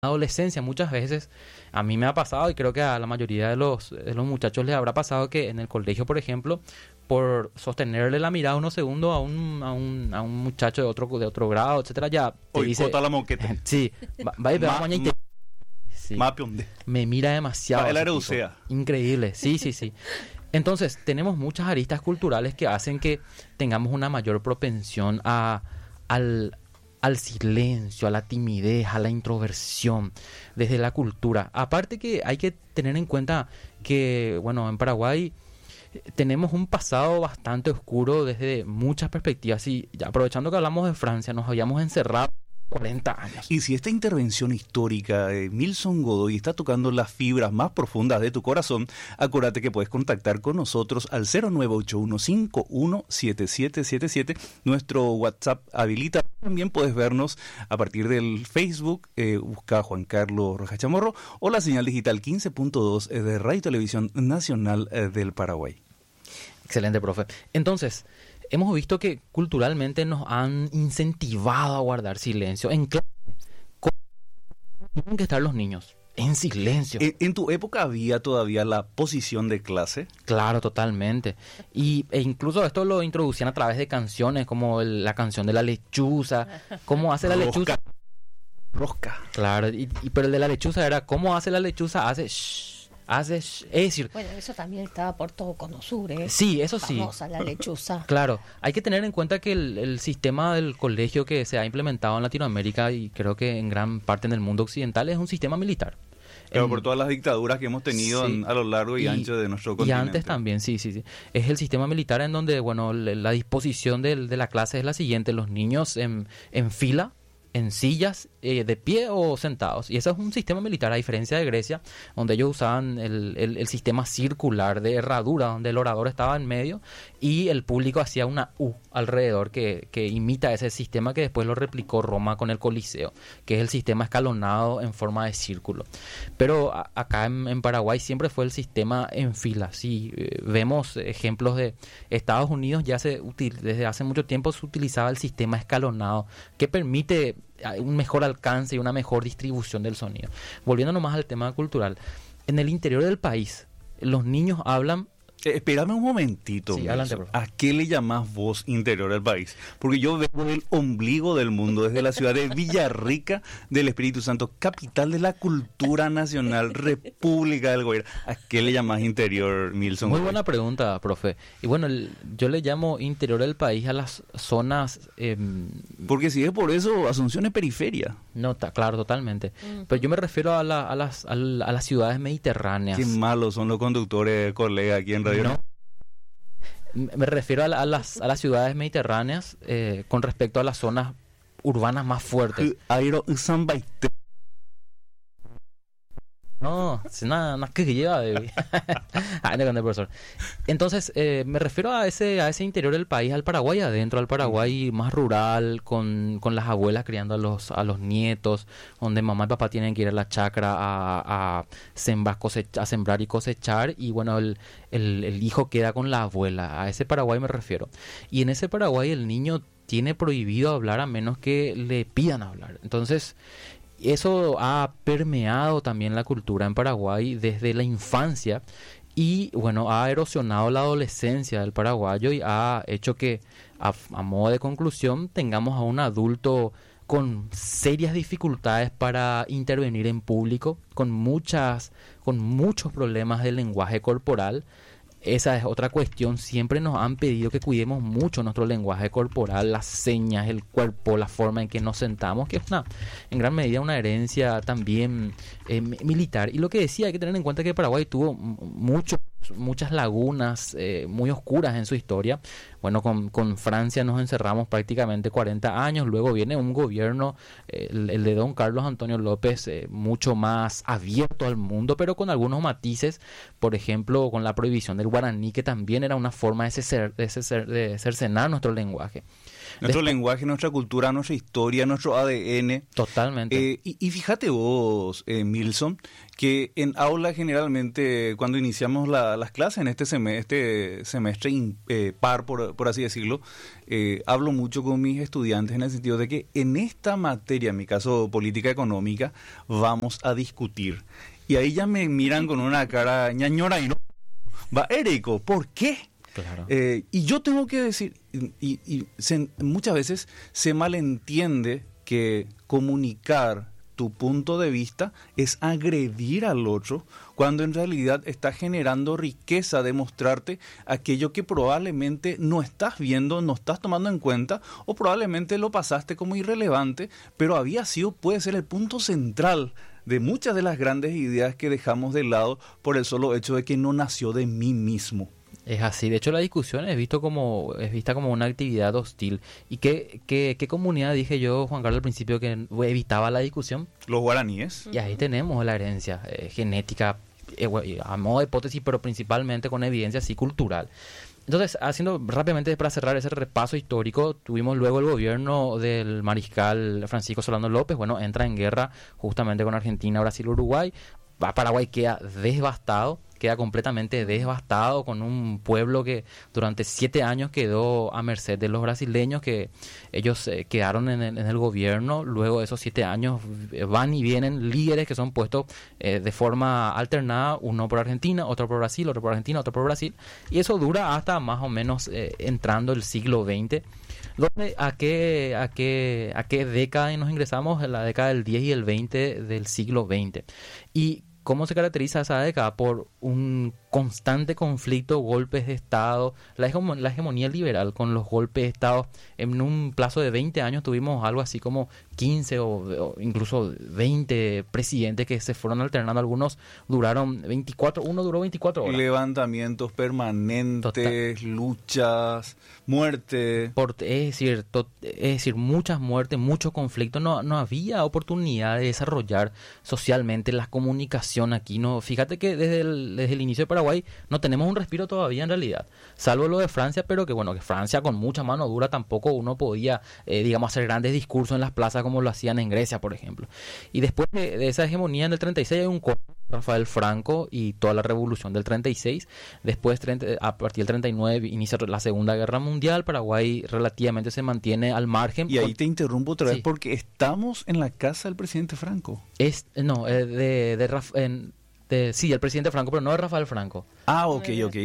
adolescencia. Muchas veces a mí me ha pasado y creo que a la mayoría de los muchachos les habrá pasado que en el colegio, por ejemplo, por sostenerle la mirada unos segundos a un muchacho de otro grado, etcétera, ya te Hoy dice, bota la moqueta. sí, va y ve, Ma- vamos mañana y sí, Más pionde. me mira demasiado. El ese área tipo. usea. Increíble, sí, sí, sí. Entonces, tenemos muchas aristas culturales que hacen que tengamos una mayor propensión al, al silencio, a la timidez, a la introversión desde la cultura. Aparte que hay que tener en cuenta que, bueno, en Paraguay tenemos un pasado bastante oscuro desde muchas perspectivas y ya aprovechando que hablamos de Francia, nos habíamos encerrado 40 años. Y si esta intervención histórica de Milson Godoy está tocando las fibras más profundas de tu corazón, acuérdate que puedes contactar con nosotros al 0981517777. Nuestro WhatsApp habilita. También puedes vernos a partir del Facebook, busca Juan Carlos Rojas Chamorro o la señal digital 15.2 de Radio y Televisión Nacional del Paraguay. Excelente, profe. Entonces, hemos visto que culturalmente nos han incentivado a guardar silencio. En clase, ¿cómo tienen que estar los niños? En silencio. ¿En tu época había todavía la posición de clase? Claro, totalmente. E incluso esto lo introducían a través de canciones, como la canción de la lechuza. ¿Cómo hace la lechuza? Rosca. Claro, pero el de la lechuza era, ¿cómo hace la lechuza? Hace shh, hace shh. Es decir, Bueno, eso también estaba por todo Conosur, ¿eh? sí, eso sí. Famosa la lechuza. Claro, hay que tener en cuenta que el sistema del colegio que se ha implementado en Latinoamérica y creo que en gran parte en el mundo occidental es un sistema militar. Pero por todas las dictaduras que hemos tenido Sí. a lo largo y ancho de nuestro Y continente. antes también, sí, sí, sí. Es el sistema militar en donde, bueno, la disposición de la clase es la siguiente: los niños en fila, en sillas, de pie o sentados. Y eso es un sistema militar, a diferencia de Grecia, donde ellos usaban el sistema circular de herradura, donde el orador estaba en medio y el público hacía una U alrededor que imita ese sistema que después lo replicó Roma con el Coliseo, que es el sistema escalonado en forma de círculo. Pero acá en Paraguay siempre fue el sistema en fila. Sí, vemos ejemplos de Estados Unidos, desde hace mucho tiempo se utilizaba el sistema escalonado, que permite un mejor alcance y una mejor distribución del sonido. Volviendo nomás al tema cultural, en el interior del país, los niños hablan. Espérame un momentito. Sí, Milson. adelante, por favor. ¿A qué le llamás vos interior al país? Porque yo vengo del ombligo del mundo, desde la ciudad de Villarrica del Espíritu Santo, capital de la cultura nacional, República del Guairá. ¿A qué le llamás interior, Milson? Muy buena pregunta, profe. Y bueno, yo le llamo interior del país a las zonas. Porque si es por eso, Asunción es periferia. No, claro, totalmente. Pero yo me refiero a las ciudades mediterráneas. Qué malos son los conductores, colega, aquí en Radio. No. Me refiero a las ciudades mediterráneas con respecto a las zonas urbanas más fuertes. Airo Zambaite. No, es una que lleva, baby. Ah, no, conté, profesor. Entonces, me refiero a ese interior del país, al Paraguay adentro, al Paraguay más rural, con las abuelas criando a los nietos, donde mamá y papá tienen que ir a la chacra a sembrar y cosechar, y bueno, el hijo queda con la abuela. A ese Paraguay me refiero. Y en ese Paraguay el niño tiene prohibido hablar a menos que le pidan hablar. Entonces, eso ha permeado también la cultura en Paraguay desde la infancia y, bueno, ha erosionado la adolescencia del paraguayo y ha hecho que, a modo de conclusión, tengamos a un adulto con serias dificultades para intervenir en público, con muchos problemas de lenguaje corporal. Esa es otra cuestión. Siempre nos han pedido que cuidemos mucho nuestro lenguaje corporal, las señas, el cuerpo, la forma en que nos sentamos, que es en gran medida una herencia también militar. Y lo que decía, hay que tener en cuenta que Paraguay tuvo muchas lagunas muy oscuras en su historia. Bueno, con Francia nos encerramos prácticamente 40 años, luego viene un gobierno, el de don Carlos Antonio López, mucho más abierto al mundo, pero con algunos matices, por ejemplo, con la prohibición del guaraní, que también era una forma de cercenar nuestro lenguaje. Nuestro lenguaje, nuestra cultura, nuestra historia, nuestro ADN. Totalmente. Y fíjate vos, Milson, que en aula generalmente cuando iniciamos las clases en este semestre par, por así decirlo, hablo mucho con mis estudiantes en el sentido de que en esta materia, en mi caso política económica, vamos a discutir. Y ahí ya me miran con una cara ñañora y no. Va, Érico, ¿por qué? Claro. Y yo tengo que decir, muchas veces se malentiende que comunicar tu punto de vista es agredir al otro, cuando en realidad está generando riqueza de mostrarte aquello que probablemente no estás viendo, no estás tomando en cuenta, o probablemente lo pasaste como irrelevante, pero puede ser el punto central de muchas de las grandes ideas que dejamos de lado por el solo hecho de que no nació de mí mismo. Es así. De hecho, la discusión es vista como una actividad hostil. ¿Y qué comunidad dije yo, Juan Carlos, al principio, que evitaba la discusión? Los guaraníes. Y ahí tenemos la herencia genética, a modo de hipótesis, pero principalmente con evidencia así cultural. Entonces, haciendo rápidamente para cerrar ese repaso histórico, tuvimos luego el gobierno del mariscal Francisco Solano López, entra en guerra justamente con Argentina, Brasil, Uruguay. Paraguay queda devastado, queda completamente devastado, con un pueblo que durante 7 años quedó a merced de los brasileños, que ellos quedaron en el gobierno. Luego de esos 7 años van y vienen líderes que son puestos de forma alternada, uno por Argentina, otro por Brasil, otro por Argentina, otro por Brasil, y eso dura hasta más o menos entrando el siglo XX. ¿A qué década nos ingresamos? En la década del 10 y el 20 del siglo XX. Y ¿cómo se caracteriza esa década? Por un constante conflicto, golpes de Estado, la hegemonía liberal con los golpes de Estado. En un plazo de 20 años tuvimos algo así como 15 o incluso 20 presidentes que se fueron alternando. Algunos duraron 24, uno duró 24 horas. Levantamientos permanentes, luchas, muerte. Es decir, muchas muertes, mucho conflicto. No había oportunidad de desarrollar socialmente la comunicación aquí. Fíjate que desde el inicio de Paraguay no tenemos un respiro todavía en realidad, salvo lo de Francia, pero que Francia con mucha mano dura tampoco uno podía, hacer grandes discursos en las plazas como lo hacían en Grecia, por ejemplo. Y después de esa hegemonía en el 36 hay un Rafael Franco y toda la revolución del 36. Después, a partir del 39, inicia la Segunda Guerra Mundial. Paraguay relativamente se mantiene al margen. Y ahí te interrumpo otra vez porque estamos en la casa del presidente Franco. Sí, el presidente Franco, pero no de Rafael Franco. Ah, ok.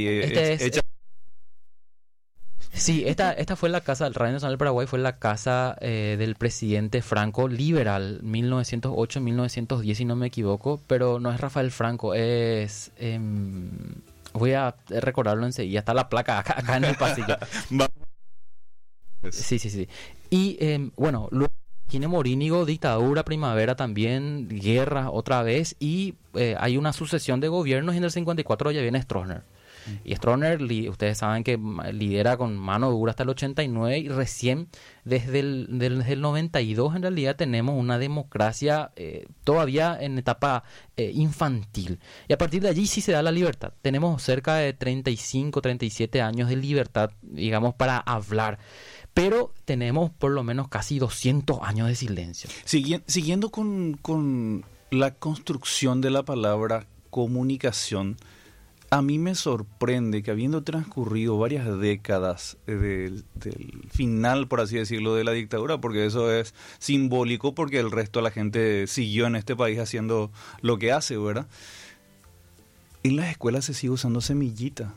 Sí, esta fue la casa, el Radio Nacional del Paraguay fue la casa del presidente Franco liberal, 1908-1910, si no me equivoco, pero no es Rafael Franco, es... voy a recordarlo enseguida, está la placa acá en el pasillo. Sí. Y luego Gine Morínigo, dictadura, primavera también, guerra otra vez, y hay una sucesión de gobiernos y en el 54 ya viene Stroessner. Y Stroessner, ustedes saben que lidera con mano dura hasta el 89 y recién desde el 92 en realidad tenemos una democracia todavía en etapa infantil. Y a partir de allí sí se da la libertad. Tenemos cerca de 35, 37 años de libertad, para hablar. Pero tenemos por lo menos casi 200 años de silencio. Siguiendo con la construcción de la palabra comunicación, a mí me sorprende que habiendo transcurrido varias décadas del final, por así decirlo, de la dictadura, porque eso es simbólico, porque el resto de la gente siguió en este país haciendo lo que hace, ¿verdad? En las escuelas se sigue usando semillita.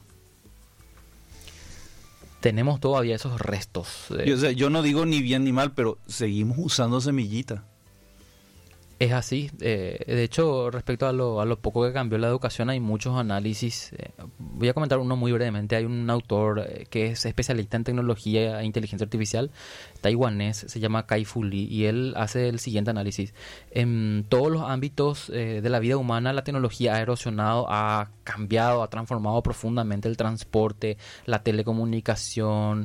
Tenemos todavía esos restos. Yo no digo ni bien ni mal, pero seguimos usando semillita. Es así. De hecho, respecto a lo poco que cambió la educación, hay muchos análisis. Voy a comentar uno muy brevemente. Hay un autor que es especialista en tecnología e inteligencia artificial, taiwanés, se llama Kai-Fu Lee, y él hace el siguiente análisis. En todos los ámbitos de la vida humana, la tecnología ha erosionado, ha cambiado, ha transformado profundamente el transporte, la telecomunicación,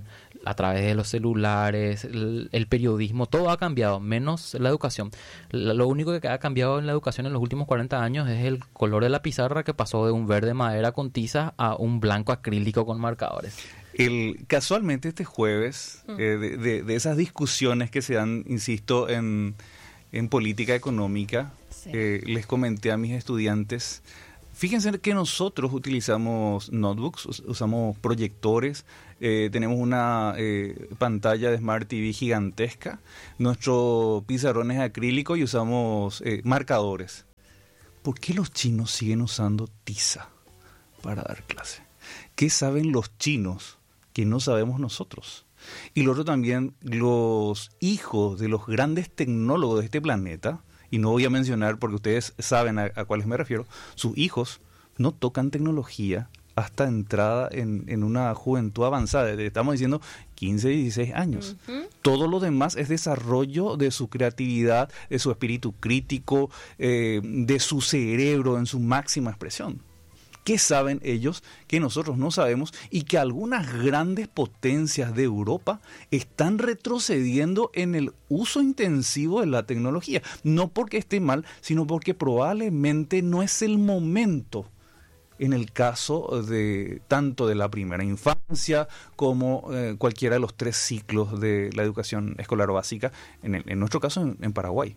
a través de los celulares, el periodismo, todo ha cambiado, menos la educación. Lo único que ha cambiado en la educación en los últimos 40 años es el color de la pizarra, que pasó de un verde madera con tiza a un blanco acrílico con marcadores. Casualmente este jueves, de esas discusiones que se dan, insisto, en política económica, Sí. Les comenté a mis estudiantes, fíjense que nosotros utilizamos notebooks, usamos proyectores, tenemos una pantalla de Smart TV gigantesca, nuestro pizarrón es acrílico y usamos marcadores. ¿Por qué los chinos siguen usando tiza para dar clase? ¿Qué saben los chinos que no sabemos nosotros? Y lo otro también, los hijos de los grandes tecnólogos de este planeta, y no voy a mencionar porque ustedes saben a cuáles me refiero, sus hijos no tocan tecnología hasta entrada en una juventud avanzada, estamos diciendo 15, 16 años. Todo lo demás es desarrollo de su creatividad, de su espíritu crítico, de su cerebro en su máxima expresión. ¿Qué saben ellos que nosotros no sabemos y que algunas grandes potencias de Europa están retrocediendo en el uso intensivo de la tecnología? No porque esté mal, sino porque probablemente no es el momento en el caso de tanto de la primera infancia como cualquiera de los 3 ciclos de la educación escolar básica, en nuestro caso en Paraguay.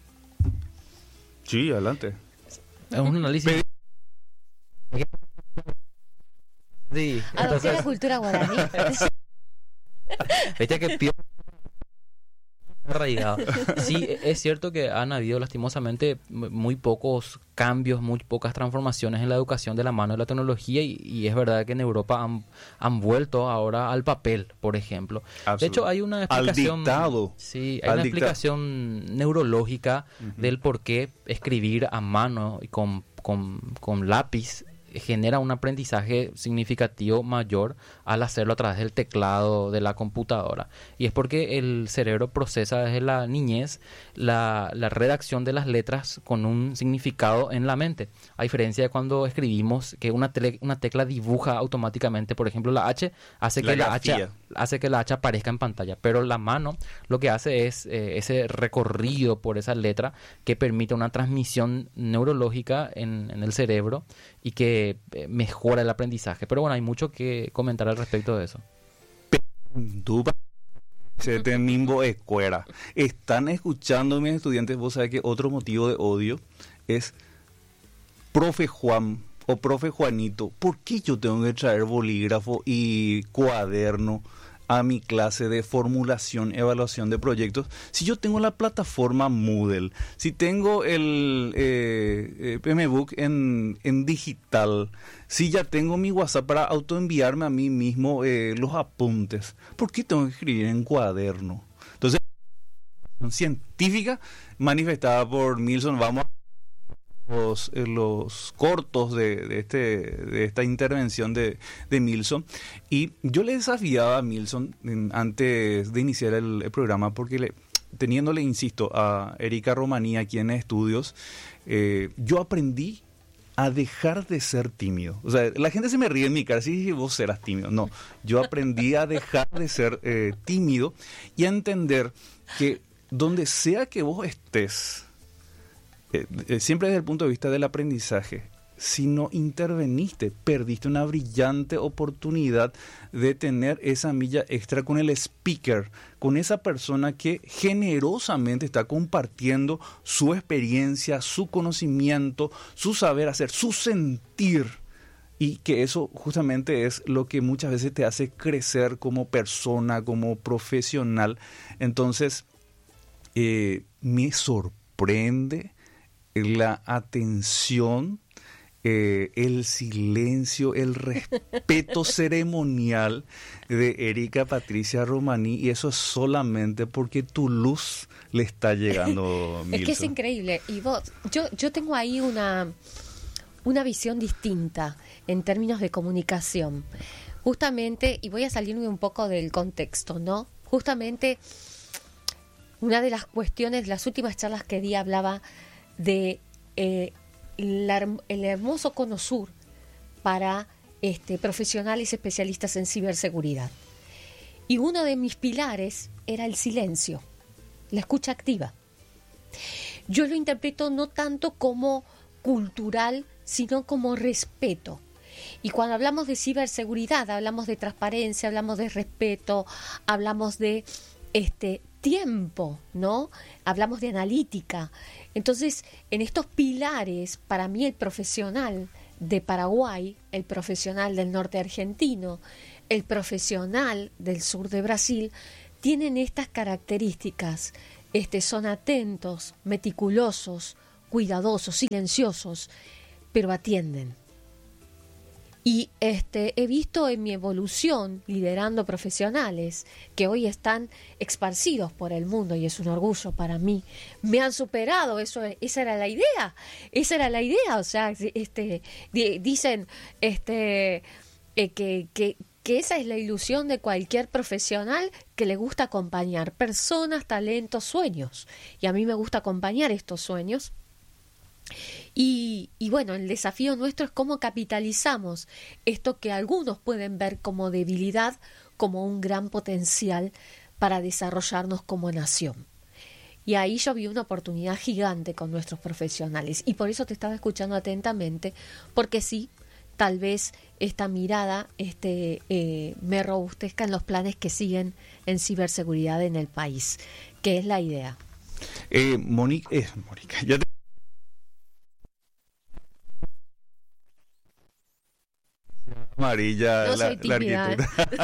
Sí, adelante. Es un análisis. Sí, Adopté la entonces, cultura guaraní. viste que arraigado. Sí, es cierto que han habido lastimosamente muy pocos cambios, muy pocas transformaciones en la educación de la mano de la tecnología y es verdad que en Europa han vuelto ahora al papel, por ejemplo. De hecho, hay una explicación... Al dictado. Sí, hay una explicación neurológica del por qué escribir a mano y con lápiz genera un aprendizaje significativo mayor al hacerlo a través del teclado de la computadora. Y es porque el cerebro procesa desde la niñez la redacción de las letras con un significado en la mente. A diferencia de cuando escribimos, que una tecla dibuja automáticamente, por ejemplo, la H hace que la H aparezca en pantalla. Pero la mano lo que hace es ese recorrido por esa letra que permite una transmisión neurológica en el cerebro y que mejora el aprendizaje. Pero bueno, hay mucho que comentar al respecto de eso. Mimbo escuela. Están escuchando mis estudiantes. Vos sabés que otro motivo de odio es profe Juan o profe Juanito. ¿Por qué yo tengo que traer bolígrafo y cuaderno a mi clase de formulación, evaluación de proyectos? Si yo tengo la plataforma Moodle, si tengo el PMBOK en digital, si ya tengo mi WhatsApp para autoenviarme a mí mismo los apuntes, ¿por qué tengo que escribir en cuaderno? Entonces, científica manifestada por Milson, vamos a los cortos de esta intervención de Milson, y yo le desafiaba a Milson antes de iniciar el programa porque teniéndole, insisto, a Erika Romaní aquí en estudios, yo aprendí a dejar de ser tímido. O sea, la gente se me ríe en mi cara, si vos serás tímido. No, yo aprendí a dejar de ser tímido y a entender que donde sea que vos estés, siempre desde el punto de vista del aprendizaje, si no interveniste, perdiste una brillante oportunidad de tener esa milla extra con el speaker, con esa persona que generosamente está compartiendo su experiencia, su conocimiento, su saber hacer, su sentir. Y que eso justamente es lo que muchas veces te hace crecer como persona, como profesional. Entonces, me sorprende la atención, el silencio, el respeto ceremonial de Erika Patricia Romaní, y eso es solamente porque tu luz le está llegando, Milson. Es que es increíble. Y vos, yo tengo ahí una visión distinta en términos de comunicación. Justamente, y voy a salirme un poco del contexto, ¿no? Justamente, una de las cuestiones, las últimas charlas que di hablaba de el hermoso Cono Sur para profesionales especialistas en ciberseguridad. Y uno de mis pilares era el silencio, la escucha activa. Yo lo interpreto no tanto como cultural, sino como respeto. Y cuando hablamos de ciberseguridad, hablamos de transparencia, hablamos de respeto, hablamos de tiempo, ¿no? Hablamos de analítica. Entonces, en estos pilares, para mí el profesional de Paraguay, el profesional del norte argentino, el profesional del sur de Brasil, tienen estas características. Son atentos, meticulosos, cuidadosos, silenciosos, pero atienden. Y he visto en mi evolución liderando profesionales que hoy están esparcidos por el mundo y es un orgullo para mí. Me han superado, esa era la idea, o sea, dicen que esa es la ilusión de cualquier profesional que le gusta acompañar personas, talentos, sueños. Y a mí me gusta acompañar estos sueños. Y bueno, el desafío nuestro es cómo capitalizamos esto que algunos pueden ver como debilidad, como un gran potencial para desarrollarnos como nación. Y ahí yo vi una oportunidad gigante con nuestros profesionales. Y por eso te estaba escuchando atentamente, porque sí, tal vez esta mirada me robustezca en los planes que siguen en ciberseguridad en el país, que es la idea. Mónica, ya te... Amarilla, no la soy tímida, arquitecta.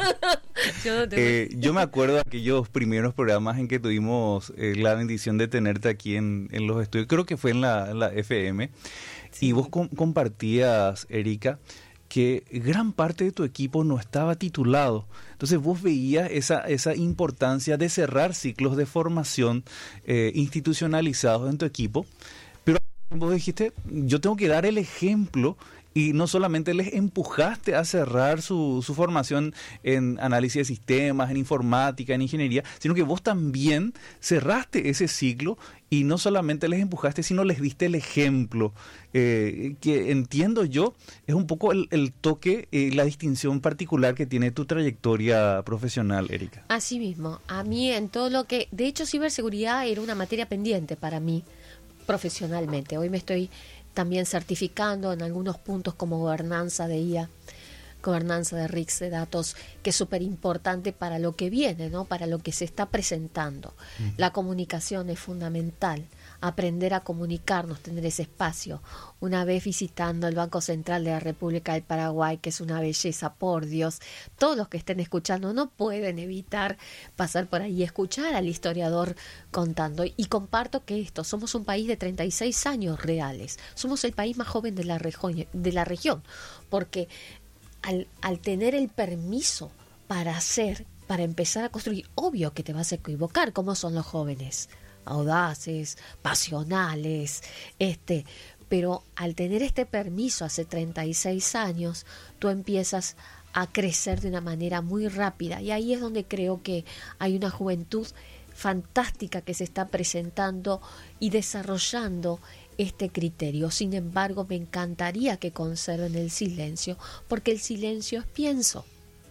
Yo Yo me acuerdo de aquellos primeros programas en que tuvimos la bendición de tenerte aquí en los estudios, creo que fue en la FM, sí. Y vos compartías, Erika, que gran parte de tu equipo no estaba titulado. Entonces vos veías esa importancia de cerrar ciclos de formación institucionalizados en tu equipo, pero vos dijiste, yo tengo que dar el ejemplo. Y no solamente les empujaste a cerrar su formación en análisis de sistemas, en informática, en ingeniería, sino que vos también cerraste ese ciclo y no solamente les empujaste, sino les diste el ejemplo, que entiendo yo es un poco el toque, la distinción particular que tiene tu trayectoria profesional, Erika. Así mismo, a mí en todo lo que... De hecho, ciberseguridad era una materia pendiente para mí profesionalmente. Hoy me estoy también certificando en algunos puntos como gobernanza de IA, gobernanza de RICS de datos, que es súper importante para lo que viene, ¿no? Para lo que se está presentando. La comunicación es fundamental, aprender a comunicarnos, tener ese espacio. Una vez visitando el Banco Central de la República del Paraguay, que es una belleza, por Dios, todos los que estén escuchando no pueden evitar pasar por ahí y escuchar al historiador contando. Y comparto que somos un país de 36 años reales, somos el país más joven de la región, porque al tener el permiso para empezar a construir, obvio que te vas a equivocar, como son los jóvenes, audaces, pasionales, pero al tener este permiso hace 36 años, tú empiezas a crecer de una manera muy rápida, y ahí es donde creo que hay una juventud fantástica que se está presentando y desarrollando este criterio. Sin embargo, me encantaría que conserven el silencio, porque el silencio es pienso.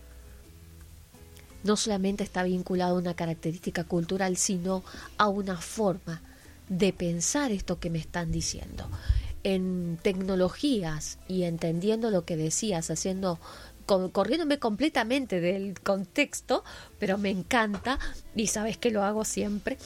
No solamente está vinculado a una característica cultural, sino a una forma de pensar esto que me están diciendo. En tecnologías, y entendiendo lo que decías, corriéndome completamente del contexto, pero me encanta, y sabes que lo hago siempre,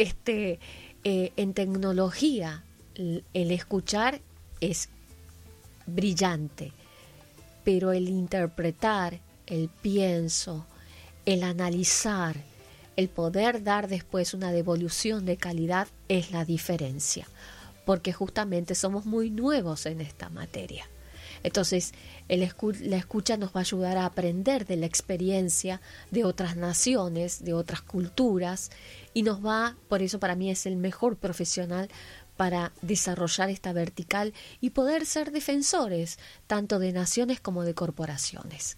en tecnología, el escuchar es brillante, pero el interpretar, el pienso, el analizar, el poder dar después una devolución de calidad es la diferencia, porque justamente somos muy nuevos en esta materia. Entonces, la escucha nos va a ayudar a aprender de la experiencia de otras naciones, de otras culturas, y por eso para mí es el mejor profesional para desarrollar esta vertical y poder ser defensores tanto de naciones como de corporaciones.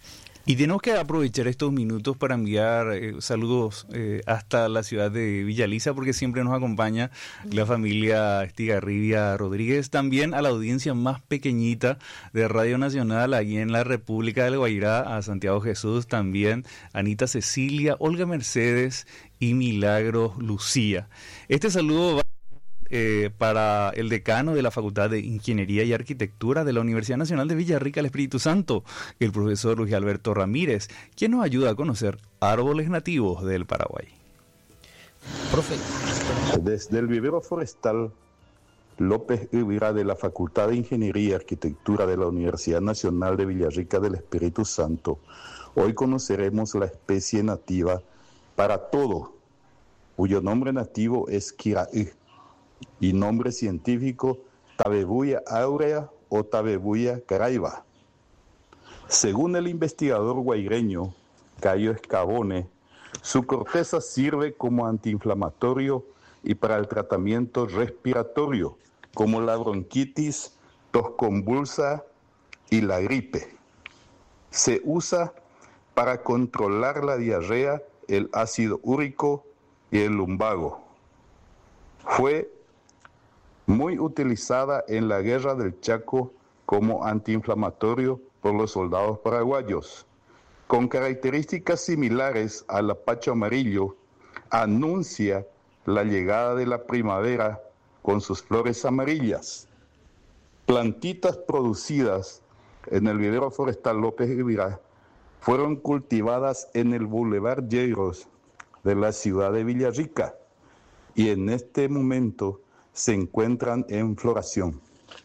Y tenemos que aprovechar estos minutos para enviar saludos hasta la ciudad de Villa Elisa, porque siempre nos acompaña la familia Estigarribia Rodríguez, también a la audiencia más pequeñita de Radio Nacional, allí en la República del Guairá, a Santiago Jesús, también Anita Cecilia, Olga Mercedes y Milagro Lucía. Este saludo va para el decano de la Facultad de Ingeniería y Arquitectura de la Universidad Nacional de Villarrica del Espíritu Santo, el profesor Luis Alberto Ramírez, quien nos ayuda a conocer árboles nativos del Paraguay. Profe. Desde el vivero forestal López Uvira de la Facultad de Ingeniería y Arquitectura de la Universidad Nacional de Villarrica del Espíritu Santo, hoy conoceremos la especie nativa para todo, cuyo nombre nativo es Quiraí, y nombre científico Tabebuia aurea o Tabebuia caraiba. Según el investigador guaireño Cayo Escabone, su corteza sirve como antiinflamatorio y para el tratamiento respiratorio, como la bronquitis, tos convulsa y la gripe. Se usa para controlar la diarrea, el ácido úrico y el lumbago. Fue muy utilizada en la Guerra del Chaco como antiinflamatorio por los soldados paraguayos. Con características similares al apacho amarillo, anuncia la llegada de la primavera con sus flores amarillas. Plantitas producidas en el vivero forestal López Uvira fueron cultivadas en el Boulevard Lleiros de la ciudad de Villarrica y en este momento se encuentran en floración.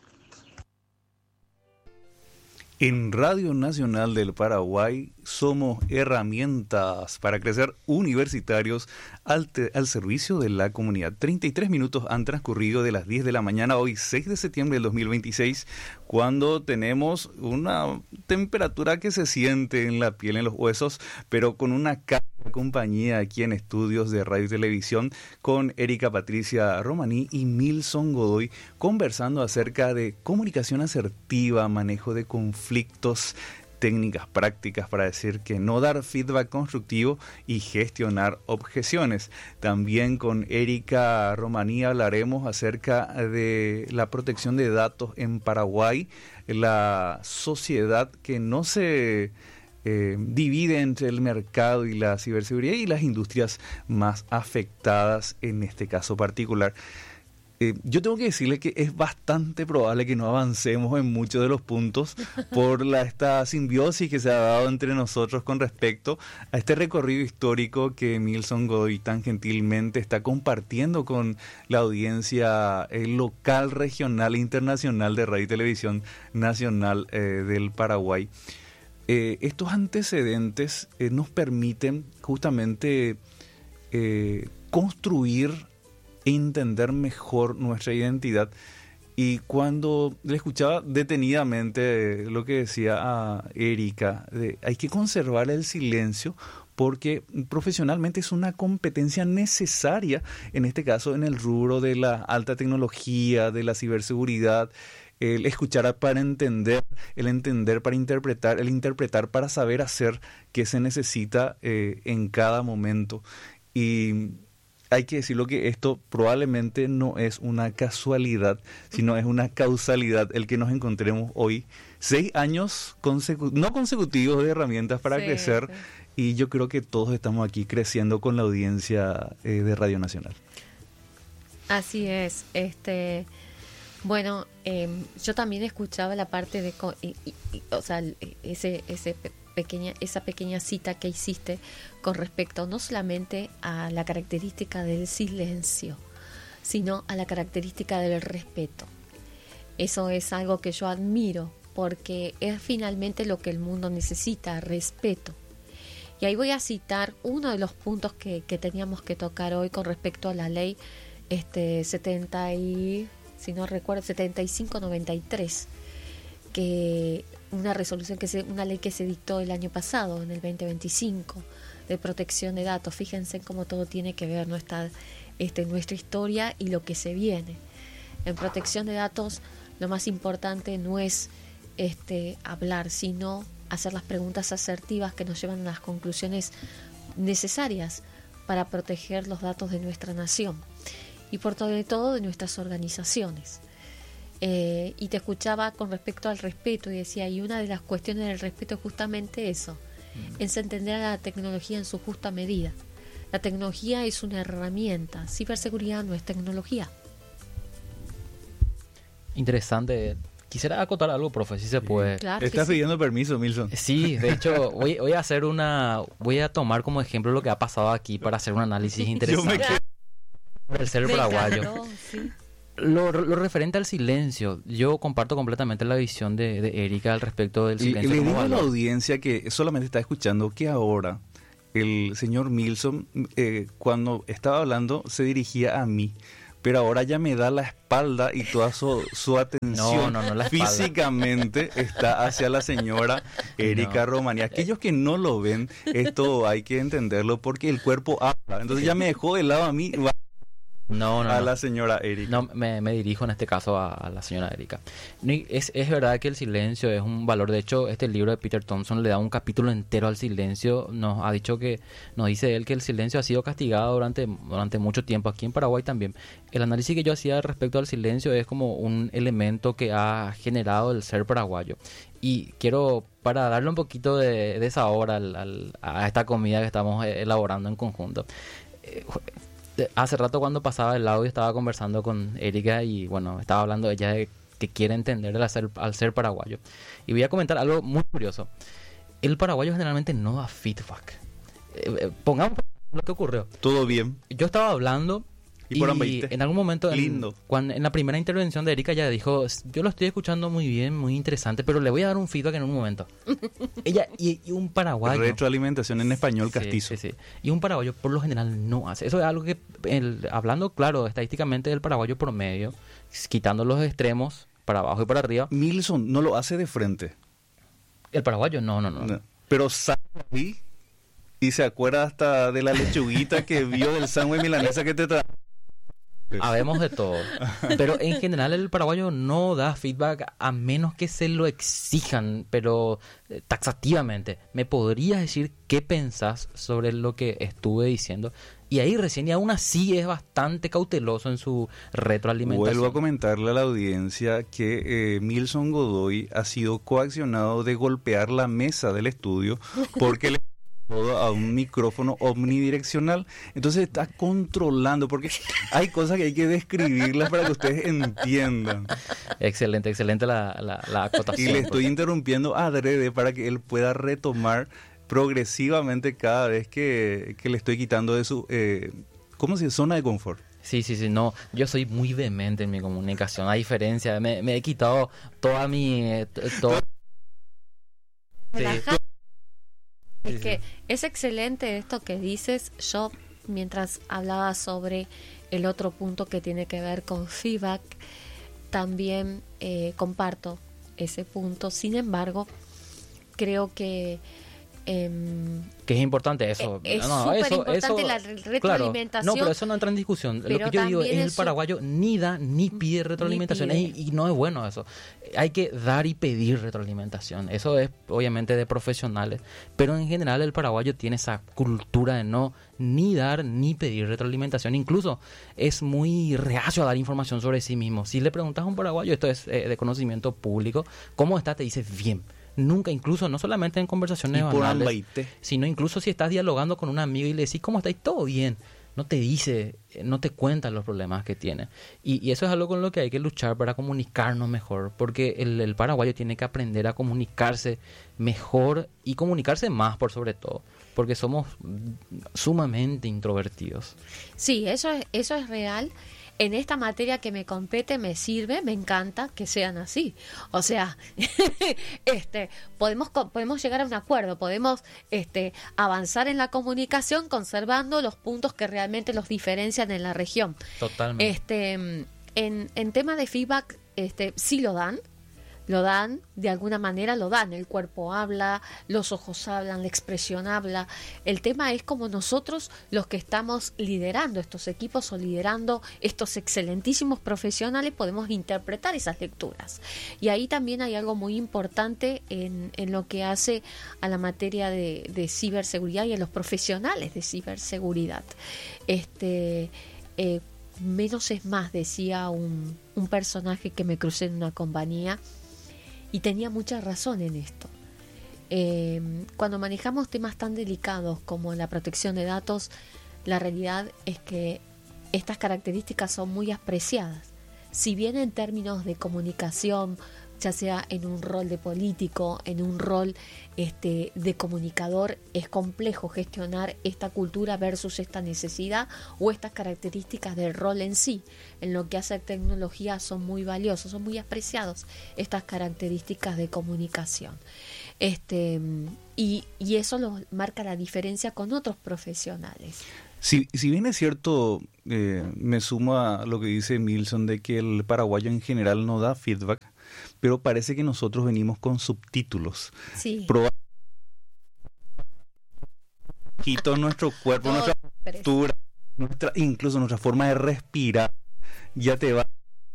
En Radio Nacional del Paraguay somos herramientas para crecer universitarios al servicio de la comunidad. 33 minutos han transcurrido de las 10 de la mañana, hoy 6 de septiembre del 2026, cuando tenemos una temperatura que se siente en la piel, en los huesos, pero con una compañía aquí en estudios de radio y televisión con Erika Patricia Romaní y Milson Godoy, conversando acerca de comunicación asertiva, manejo de conflictos, técnicas prácticas para decir que no, dar feedback constructivo y gestionar objeciones. También con Erika Romaní hablaremos acerca de la protección de datos en Paraguay, la sociedad que no se divide entre el mercado y la ciberseguridad y las industrias más afectadas en este caso particular. Yo tengo que decirle que es bastante probable que no avancemos en muchos de los puntos por esta simbiosis que se ha dado entre nosotros con respecto a este recorrido histórico que Milson Godoy tan gentilmente está compartiendo con la audiencia local, regional e internacional de Radio y Televisión Nacional del Paraguay. Estos antecedentes nos permiten justamente construir e entender mejor nuestra identidad. Y cuando le escuchaba detenidamente lo que decía a Erika, hay que conservar el silencio porque profesionalmente es una competencia necesaria, en este caso en el rubro de la alta tecnología, de la ciberseguridad. El escuchar para entender, el entender para interpretar, el interpretar para saber hacer qué se necesita en cada momento. Y hay que decirlo que esto probablemente no es una casualidad, sino es una causalidad el que nos encontremos hoy 6 años no consecutivos de herramientas para crecer. Sí. Y yo creo que todos estamos aquí creciendo con la audiencia de Radio Nacional. Así es. Bueno, yo también escuchaba la parte de, o sea, esa pequeña cita que hiciste con respecto no solamente a la característica del silencio, sino a la característica del respeto. Eso es algo que yo admiro, porque es finalmente lo que el mundo necesita, respeto. Y ahí voy a citar uno de los puntos que teníamos que tocar hoy con respecto a la ley 7593, que una resolución una ley que se dictó el año pasado, en el 2025, de protección de datos. Fíjense cómo todo tiene que ver nuestra historia y lo que se viene. En protección de datos, lo más importante no es hablar, sino hacer las preguntas asertivas que nos llevan a las conclusiones necesarias para proteger los datos de nuestra nación y por sobre todo de nuestras organizaciones. Y te escuchaba con respecto al respeto y decía, y una de las cuestiones del respeto es justamente eso, es entender a la tecnología en su justa medida. La tecnología es una herramienta, ciberseguridad no es tecnología. Interesante. Quisiera acotar algo, profe, si se puede. Claro que Estás sí. pidiendo permiso, Milson. Sí, de hecho, voy a tomar como ejemplo lo que ha pasado aquí para hacer un análisis interesante del ser Me paraguayo. encantó, sí. Lo referente al silencio, yo comparto completamente la visión de Erika al respecto del Y silencio. le como digo a la valor. audiencia que solamente está escuchando que ahora el señor Milson, cuando estaba hablando, se dirigía a mí. Pero ahora ya me da la espalda y toda su atención No, la espalda. físicamente está hacia la señora Erika Romani. Aquellos que no lo ven, esto hay que entenderlo porque el cuerpo habla. Entonces ya me dejó de lado a mí, va No. a la señora Erika. No, me dirijo en este caso a la señora Erika. No, y es verdad que el silencio es un valor. De hecho, este libro de Peter Thompson le da un capítulo entero al silencio. Nos dice él que el silencio ha sido castigado durante mucho tiempo, aquí en Paraguay también. El análisis que yo hacía respecto al silencio es como un elemento que ha generado el ser paraguayo. Y quiero, para darle un poquito de sabor a esta comida que estamos elaborando en conjunto. Hace rato cuando pasaba el audio estaba conversando con Erika y bueno, estaba hablando ella de que quiere entender al ser paraguayo. Y voy a comentar algo muy curioso. El paraguayo generalmente no da feedback. Pongamos lo que ocurrió. Todo bien. Yo estaba hablando Y por ambiente. en algún momento, Lindo. en la primera intervención de Erika, ella dijo, yo lo estoy escuchando muy bien, muy interesante, pero le voy a dar un feedback en un momento. Ella y un paraguayo. Retroalimentación en español Sí, castizo. sí. Y un paraguayo por lo general no hace. Eso es algo que, hablando claro, estadísticamente del paraguayo promedio, quitando los extremos, para abajo y para arriba, Milson no lo hace de frente. el paraguayo no. No. Pero sale ahí y se acuerda hasta de la lechuguita que vio del sándwich milanesa que te trajo. Habemos de todo. Pero en general el paraguayo no da feedback a menos que se lo exijan, pero taxativamente. ¿Me podrías decir qué pensás sobre lo que estuve diciendo? Y ahí recién, y aún así es bastante cauteloso en su retroalimentación. Vuelvo a comentarle a la audiencia que Milson Godoy ha sido coaccionado de golpear la mesa del estudio porque le todo a un micrófono omnidireccional. Entonces está controlando, porque hay cosas que hay que describirlas para que ustedes entiendan. Excelente la acotación. Y le estoy interrumpiendo adrede para que él pueda retomar progresivamente cada vez que le estoy quitando de su ¿cómo se dice? Zona de confort. Sí, no, yo soy muy vehemente en mi comunicación, a diferencia, me he quitado toda mi... Sí. Es que es excelente esto que dices. Yo, mientras hablaba sobre el otro punto que tiene que ver con feedback, también comparto ese punto. Sin embargo, creo que que es importante eso. Es súper importante la retroalimentación. Claro, no, pero eso no entra en discusión. Lo que yo digo es el paraguayo ni da ni pide retroalimentación. Y no es bueno eso. Hay que dar y pedir retroalimentación. Eso es obviamente de profesionales. Pero en general el paraguayo tiene esa cultura de no ni dar ni pedir retroalimentación. Incluso es muy reacio a dar información sobre sí mismo. Si le preguntas a un paraguayo, esto es de conocimiento público, ¿cómo está? Te dice bien. Nunca, incluso, no solamente en conversaciones banales, sino incluso si estás dialogando con un amigo y le decís, ¿cómo estáis? Todo bien. No te dice, no te cuenta los problemas que tiene. Y eso es algo con lo que hay que luchar para comunicarnos mejor, porque el paraguayo tiene que aprender a comunicarse mejor y comunicarse más por sobre todo, porque somos sumamente introvertidos. Sí, eso es real. En esta materia que me compete me sirve, me encanta que sean así. O sea, podemos llegar a un acuerdo, podemos avanzar en la comunicación conservando los puntos que realmente los diferencian en la región. Totalmente. En tema de feedback, sí lo dan, lo dan, de alguna manera lo dan, el cuerpo habla, los ojos hablan, la expresión habla. El tema es como nosotros, los que estamos liderando estos equipos o liderando estos excelentísimos profesionales, podemos interpretar esas lecturas. Y ahí también hay algo muy importante en lo que hace a la materia de ciberseguridad y a los profesionales de ciberseguridad. Menos es más, decía un personaje que me crucé en una compañía, y tenía mucha razón en esto. Cuando manejamos temas tan delicados como la protección de datos, la realidad es que estas características son muy apreciadas. Si bien en términos de comunicación, ya sea en un rol de político, en un rol de comunicador, es complejo gestionar esta cultura versus esta necesidad o estas características del rol en sí. En lo que hace a tecnología son muy valiosos, son muy apreciados estas características de comunicación. Y eso marca la diferencia con otros profesionales. Si bien es cierto, me sumo a lo que dice Milson de que el paraguayo en general no da feedback, pero parece que nosotros venimos con subtítulos. Sí. Nuestro cuerpo, nuestra postura, incluso nuestra forma de respirar, ya te va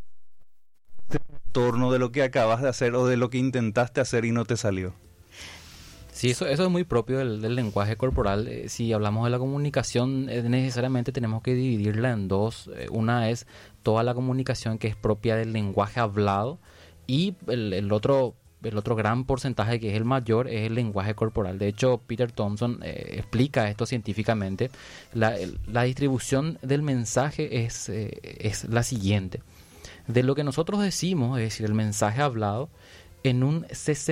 en torno de lo que acabas de hacer o de lo que intentaste hacer y no te salió. Sí, eso es muy propio del lenguaje corporal. Si hablamos de la comunicación, necesariamente tenemos que dividirla en dos. Una es toda la comunicación que es propia del lenguaje hablado, y el otro gran porcentaje, que es el mayor, es el lenguaje corporal. De hecho, Peter Thompson explica esto científicamente. La distribución del mensaje es la siguiente. De lo que nosotros decimos, es decir, el mensaje hablado, en un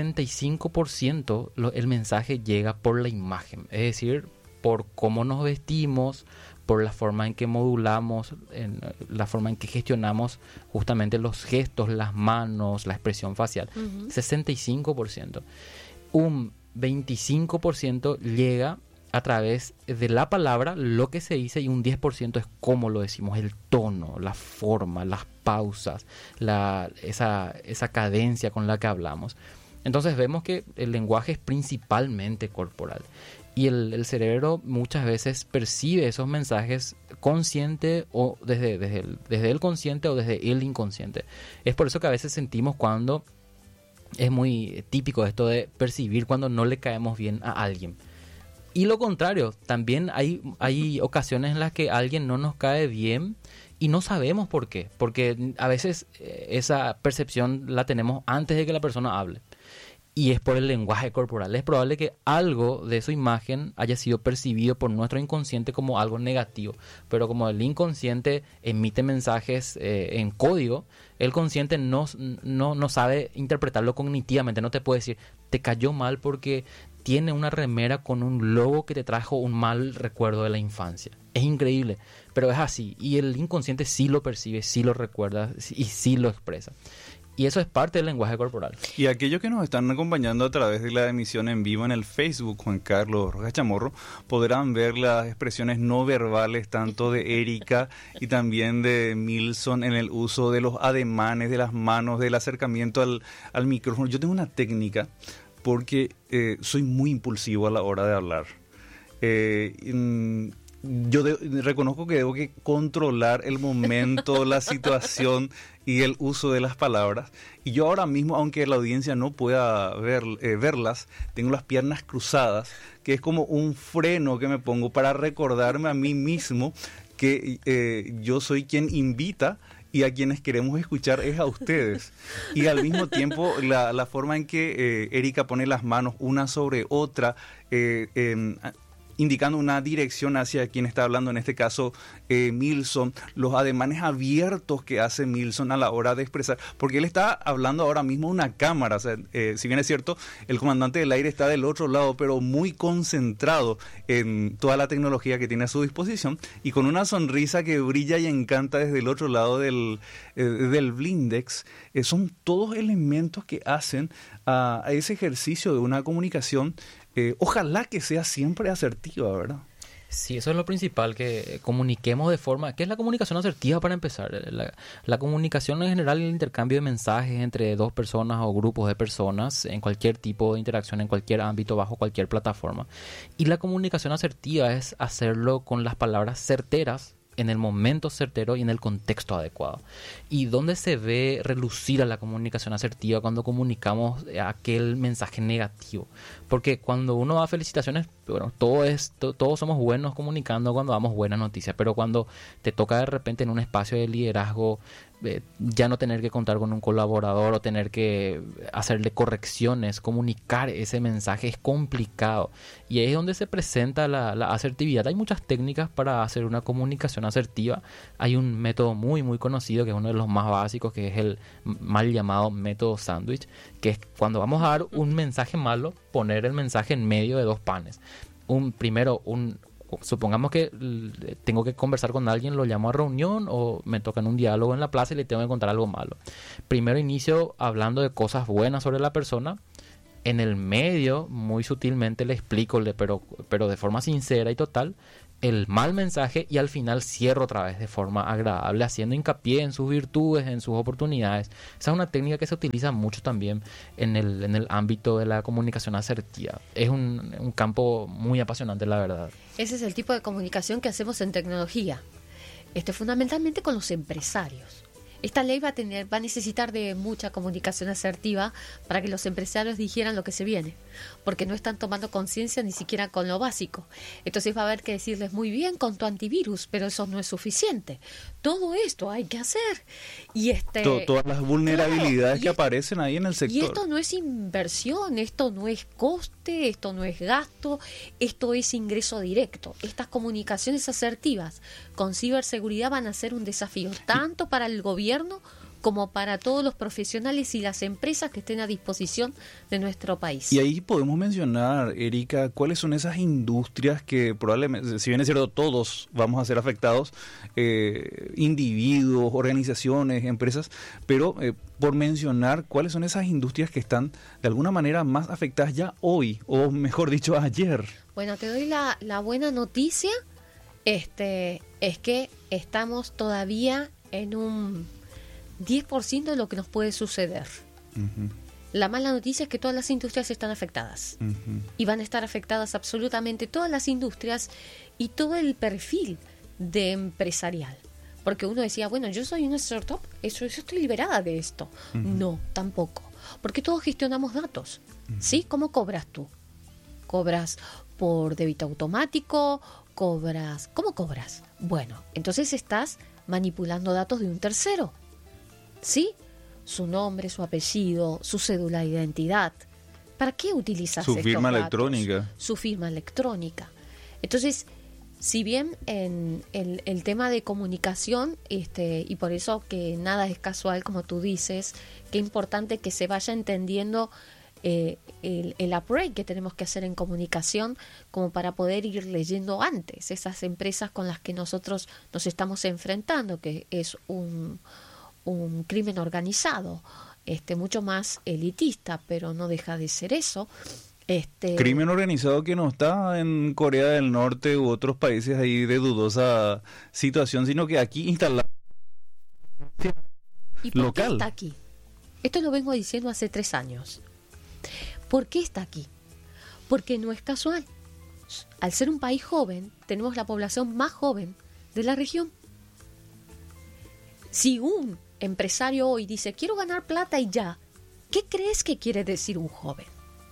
65% el mensaje llega por la imagen, es decir, por cómo nos vestimos, por la forma en que modulamos, la forma en que gestionamos justamente los gestos, las manos, la expresión facial. 65%. Un 25% llega a través de la palabra, lo que se dice, y un 10% es cómo lo decimos, el tono, la forma, las pausas, esa cadencia con la que hablamos. Entonces vemos que el lenguaje es principalmente corporal, y el cerebro muchas veces percibe esos mensajes consciente o desde el consciente o desde el inconsciente. Es por eso que a veces sentimos cuando es muy típico esto de percibir cuando no le caemos bien a alguien. Y lo contrario, también hay ocasiones en las que alguien no nos cae bien y no sabemos por qué. Porque a veces esa percepción la tenemos antes de que la persona hable. Y es por el lenguaje corporal. Es probable que algo de su imagen haya sido percibido por nuestro inconsciente como algo negativo. Pero como el inconsciente emite mensajes en código, el consciente no sabe interpretarlo cognitivamente. No te puede decir, te cayó mal porque tiene una remera con un logo que te trajo un mal recuerdo de la infancia. Es increíble, pero es así. Y el inconsciente sí lo percibe, sí lo recuerda y sí lo expresa. Y eso es parte del lenguaje corporal. Y aquellos que nos están acompañando a través de la emisión en vivo en el Facebook, Juan Carlos Rojas Chamorro, podrán ver las expresiones no verbales tanto de Erika y también de Milson en el uso de los ademanes, de las manos, del acercamiento al micrófono. Yo tengo una técnica porque soy muy impulsivo a la hora de hablar. Yo reconozco que debo que controlar el momento, la situación y el uso de las palabras. Y yo ahora mismo, aunque la audiencia no pueda verlas, tengo las piernas cruzadas, que es como un freno que me pongo para recordarme a mí mismo que yo soy quien invita y a quienes queremos escuchar es a ustedes. Y al mismo tiempo, la forma en que Erika pone las manos una sobre otra, indicando una dirección hacia quien está hablando, en este caso Milson, los ademanes abiertos que hace Milson a la hora de expresar, porque él está hablando ahora mismo a una cámara, o sea, si bien es cierto, el comandante del aire está del otro lado, pero muy concentrado en toda la tecnología que tiene a su disposición, y con una sonrisa que brilla y encanta desde el otro lado del blindex. Son todos elementos que hacen a ese ejercicio de una comunicación, ojalá que sea siempre asertiva, ¿verdad? Sí, eso es lo principal, que comuniquemos de forma... ¿Qué es la comunicación asertiva para empezar? La comunicación en general es el intercambio de mensajes entre dos personas o grupos de personas en cualquier tipo de interacción, en cualquier ámbito, bajo cualquier plataforma. Y la comunicación asertiva es hacerlo con las palabras certeras, en el momento certero y en el contexto adecuado. ¿Y dónde se ve relucir a la comunicación asertiva? Cuando comunicamos aquel mensaje negativo. Porque cuando uno da felicitaciones, bueno, todos somos buenos comunicando cuando damos buenas noticias, pero cuando te toca de repente en un espacio de liderazgo ya no tener que contar con un colaborador o tener que hacerle correcciones, comunicar ese mensaje es complicado. Y ahí es donde se presenta la asertividad. Hay muchas técnicas para hacer una comunicación asertiva. Hay un método muy muy conocido, que es uno de los más básicos, que es el mal llamado método sándwich, que es cuando vamos a dar un mensaje malo, poner el mensaje en medio de dos panes. Supongamos que tengo que conversar con alguien, lo llamo a reunión o me toca en un diálogo en la plaza y le tengo que contar algo malo. Primero inicio hablando de cosas buenas sobre la persona. En el medio, muy sutilmente le explico, pero de forma sincera y total, el mal mensaje, y al final cierro otra vez de forma agradable, haciendo hincapié en sus virtudes, en sus oportunidades. Esa es una técnica que se utiliza mucho también en el ámbito de la comunicación asertiva. Es un campo muy apasionante, la verdad. Ese es el tipo de comunicación que hacemos en tecnología, fundamentalmente con los empresarios. Esta ley va a necesitar de mucha comunicación asertiva para que los empresarios dijeran lo que se viene, porque no están tomando conciencia ni siquiera con lo básico. Entonces va a haber que decirles muy bien con tu antivirus, pero eso no es suficiente. Todo esto hay que hacer. Y todas las vulnerabilidades que aparecen ahí en el sector. Y esto no es inversión, esto no es coste, esto no es gasto, esto es ingreso directo. Estas comunicaciones asertivas con ciberseguridad van a ser un desafío tanto para el gobierno como para todos los profesionales y las empresas que estén a disposición de nuestro país. Y ahí podemos mencionar, Erika, cuáles son esas industrias que probablemente, si bien es cierto, todos vamos a ser afectados, individuos, organizaciones, empresas, pero por mencionar cuáles son esas industrias que están de alguna manera más afectadas ya hoy, o mejor dicho, ayer. Bueno, te doy la buena noticia, es que estamos todavía en un 10% de lo que nos puede suceder. Uh-huh. La mala noticia es que todas las industrias están afectadas. Uh-huh. Y van a estar afectadas absolutamente todas las industrias y todo el perfil de empresarial. Porque uno decía, bueno, yo soy una startup, yo estoy liberada de esto. Uh-huh. No, tampoco. Porque todos gestionamos datos. Uh-huh. ¿Sí? ¿Cómo cobras tú? ¿Cobras por débito automático? ¿Cómo cobras? Bueno, entonces estás manipulando datos de un tercero. ¿Sí? Su nombre, su apellido, su cédula de identidad. ¿Para qué utilizas estos datos? Su firma electrónica. Su firma electrónica. Entonces, si bien en el tema de comunicación, y por eso que nada es casual, como tú dices, qué importante que se vaya entendiendo el upgrade que tenemos que hacer en comunicación como para poder ir leyendo antes esas empresas con las que nosotros nos estamos enfrentando, que es un crimen organizado, mucho más elitista, pero no deja de ser eso. Crimen organizado que no está en Corea del Norte u otros países ahí de dudosa situación, sino que aquí instalado ¿Y por local. qué está aquí? Esto lo vengo diciendo hace 3 años. ¿Por qué está aquí? Porque no es casual. Al ser un país joven, tenemos la población más joven de la región. Si un empresario hoy dice, quiero ganar plata y ya, ¿qué crees que quiere decir un joven?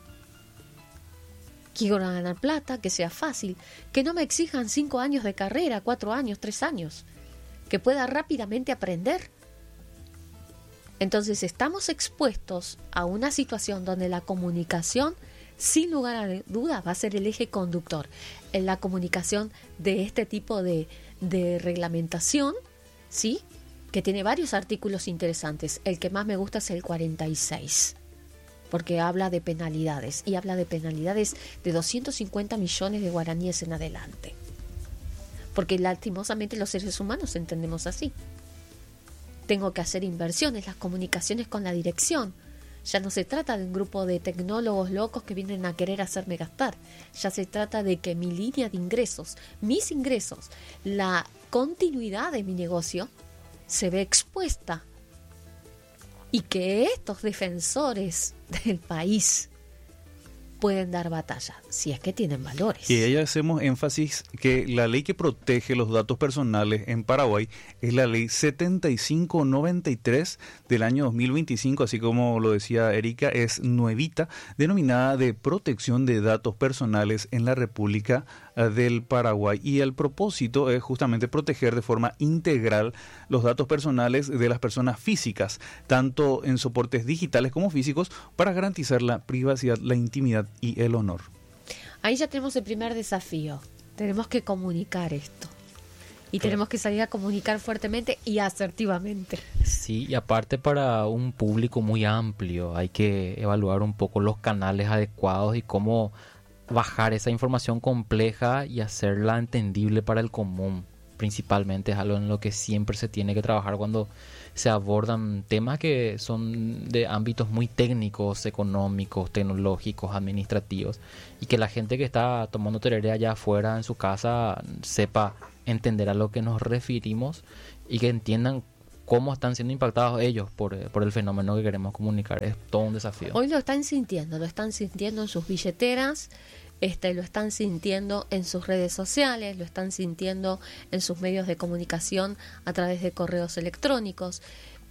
Quiero ganar plata, que sea fácil, que no me exijan 5 años de carrera, 4 años, 3 años, que pueda rápidamente aprender. Entonces estamos expuestos a una situación donde la comunicación, sin lugar a duda, va a ser el eje conductor en la comunicación de este tipo de reglamentación, ¿sí?, que tiene varios artículos interesantes. El que más me gusta es el 46, porque habla de penalidades, y habla de penalidades de 250 millones de guaraníes en adelante. Porque lastimosamente los seres humanos entendemos así. Tengo que hacer inversiones, las comunicaciones con la dirección, Ya no se trata de un grupo de tecnólogos locos que vienen a querer hacerme gastar. Ya se trata de que mi línea de ingresos, mis ingresos, la continuidad de mi negocio se ve expuesta. Y que estos defensores del país pueden dar batalla, si es que tienen valores. Y ahí hacemos énfasis que la ley que protege los datos personales en Paraguay es la ley 7593 del año 2025, así como lo decía Erika, es nuevita, denominada de protección de datos personales en la República del Paraguay. Y el propósito es justamente proteger de forma integral los datos personales de las personas físicas, tanto en soportes digitales como físicos, para garantizar la privacidad, la intimidad y el honor. Ahí ya tenemos el primer desafío. Tenemos que comunicar esto. Y tenemos que salir a comunicar fuertemente y asertivamente. Sí, y aparte para un público muy amplio hay que evaluar un poco los canales adecuados y cómo bajar esa información compleja y hacerla entendible para el común. Principalmente es algo en lo que siempre se tiene que trabajar cuando se abordan temas que son de ámbitos muy técnicos, económicos, tecnológicos, administrativos, y que la gente que está tomando tereré allá afuera en su casa sepa entender a lo que nos referimos y que entiendan cómo están siendo impactados ellos por el fenómeno que queremos comunicar. Es todo un desafío. Hoy lo están sintiendo en sus billeteras, lo están sintiendo en sus redes sociales, lo están sintiendo en sus medios de comunicación a través de correos electrónicos.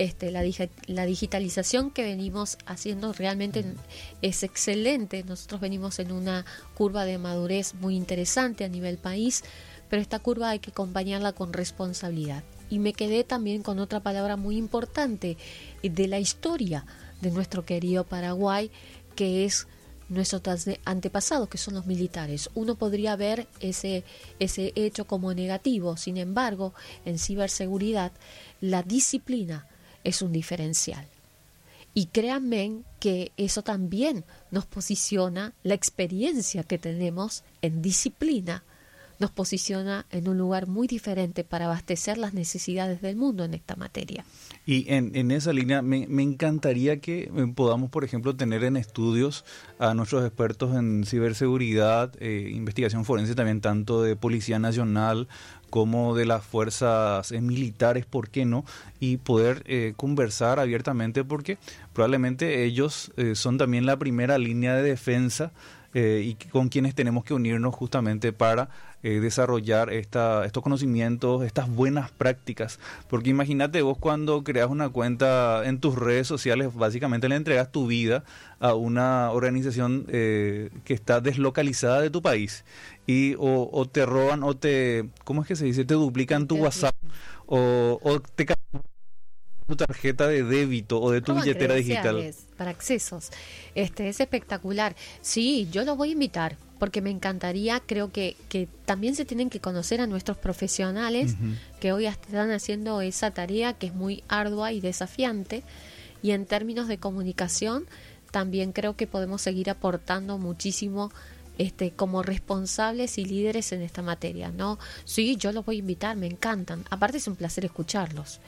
La digitalización que venimos haciendo realmente es excelente. Nosotros venimos en una curva de madurez muy interesante a nivel país, pero esta curva hay que acompañarla con responsabilidad. Y me quedé también con otra palabra muy importante de la historia de nuestro querido Paraguay, que es nuestros antepasados, que son los militares. Uno podría ver ese hecho como negativo. Sin embargo, en ciberseguridad, la disciplina es un diferencial. Y créanme que eso también nos posiciona, la experiencia que tenemos en disciplina, nos posiciona en un lugar muy diferente para abastecer las necesidades del mundo en esta materia. Y en esa línea me encantaría que podamos, por ejemplo, tener en estudios a nuestros expertos en ciberseguridad, investigación forense también, tanto de Policía Nacional como de las fuerzas militares, ¿por qué no? Y poder conversar abiertamente, porque probablemente ellos son también la primera línea de defensa y con quienes tenemos que unirnos justamente para desarrollar estos conocimientos, estas buenas prácticas. Porque imagínate vos cuando creas una cuenta en tus redes sociales, básicamente le entregas tu vida a una organización que está deslocalizada de tu país y o te roban o ¿cómo es que se dice? Te duplican tu WhatsApp o te tu tarjeta de débito o de tu billetera digital. Para accesos. Es espectacular. Sí, yo los voy a invitar porque me encantaría, creo que también se tienen que conocer a nuestros profesionales que hoy están haciendo esa tarea que es muy ardua y desafiante, y en términos de comunicación también creo que podemos seguir aportando muchísimo como responsables y líderes en esta materia, ¿no? Sí, yo los voy a invitar, me encantan. Aparte es un placer escucharlos.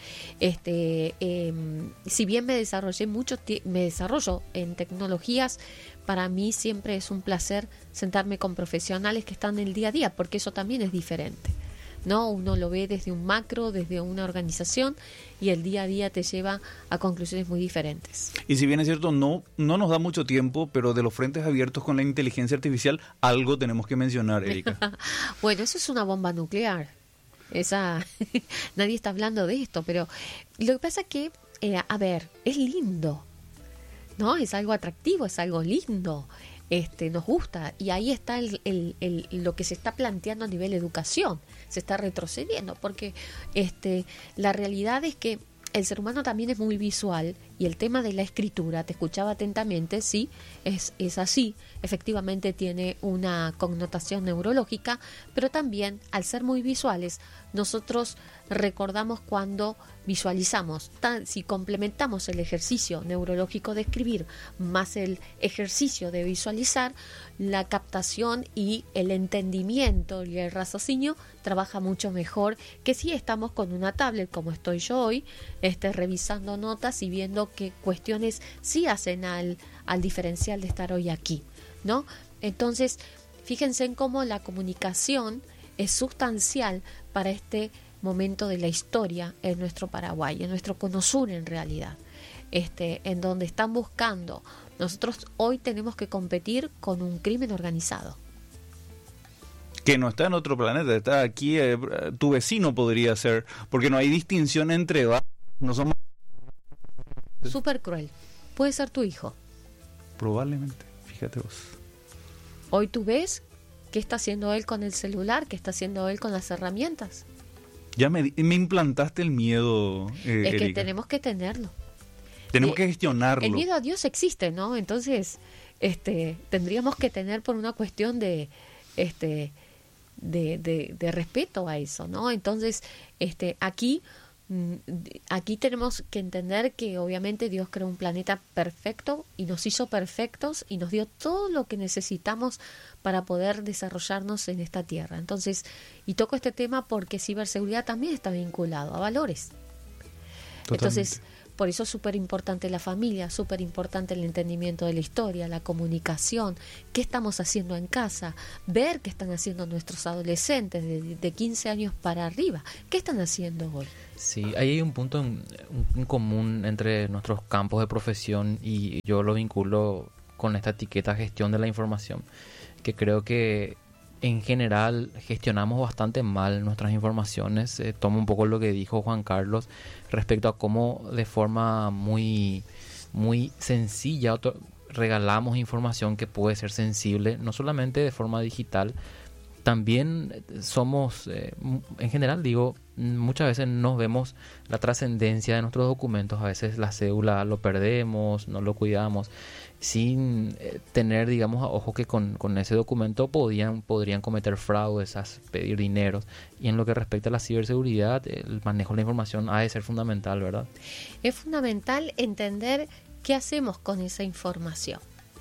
Si bien me desarrollo en tecnologías, para mí siempre es un placer sentarme con profesionales que están en el día a día, porque eso también es diferente, ¿no? Uno lo ve desde un macro, desde una organización, y el día a día te lleva a conclusiones muy diferentes. Y si bien es cierto, no nos da mucho tiempo, pero de los frentes abiertos con la inteligencia artificial, algo tenemos que mencionar, Erika. Bueno, eso es una bomba nuclear. Nadie está hablando de esto, pero lo que pasa es que, es lindo, ¿no? Es algo atractivo, es algo lindo. Nos gusta, y ahí está lo que se está planteando a nivel educación. Se está retrocediendo porque la realidad es que el ser humano también es muy visual, y el tema de la escritura, te escuchaba atentamente, sí, es así, efectivamente tiene una connotación neurológica, pero también al ser muy visuales nosotros recordamos cuando visualizamos. Si complementamos el ejercicio neurológico de escribir más el ejercicio de visualizar, la captación y el entendimiento y el raciocinio trabaja mucho mejor que si estamos con una tablet como estoy yo hoy, revisando notas y viendo qué cuestiones sí hacen al diferencial de estar hoy aquí, ¿no? Entonces, fíjense en cómo la comunicación es sustancial para este momento de la historia en nuestro Paraguay, en nuestro Cono Sur en realidad, en donde están buscando. Nosotros hoy tenemos que competir con un crimen organizado. Que no está en otro planeta, está aquí, tu vecino podría ser, porque no hay distinción entre no somos... Súper cruel. Puede ser tu hijo. Probablemente, fíjate vos. Hoy tú ves qué está haciendo él con el celular, qué está haciendo él con las herramientas. Ya me implantaste el miedo, es que Erika. Tenemos que tenerlo. Tenemos que gestionarlo. El miedo a Dios existe, ¿no? Entonces, tendríamos que tener por una cuestión de respeto a eso, ¿no? Entonces, aquí tenemos que entender que obviamente Dios creó un planeta perfecto y nos hizo perfectos y nos dio todo lo que necesitamos para poder desarrollarnos en esta tierra. Entonces, y toco este tema porque ciberseguridad también está vinculado a valores. Totalmente. Entonces, por eso es súper importante la familia, súper importante el entendimiento de la historia, la comunicación, qué estamos haciendo en casa, ver qué están haciendo nuestros adolescentes de 15 años para arriba, qué están haciendo hoy. Sí, ahí hay un punto en común entre nuestros campos de profesión y yo lo vinculo con esta etiqueta gestión de la información, que creo que en general gestionamos bastante mal nuestras informaciones. Tomo un poco lo que dijo Juan Carlos respecto a cómo de forma muy, muy sencilla regalamos información que puede ser sensible, no solamente de forma digital. También somos, en general digo, muchas veces no vemos la trascendencia de nuestros documentos. A veces la cédula lo perdemos, no lo cuidamos, sin tener, digamos, a ojo que con ese documento podrían cometer fraudes, pedir dineros. Y en lo que respecta a la ciberseguridad, el manejo de la información ha de ser fundamental, ¿verdad? Es fundamental entender qué hacemos con esa información.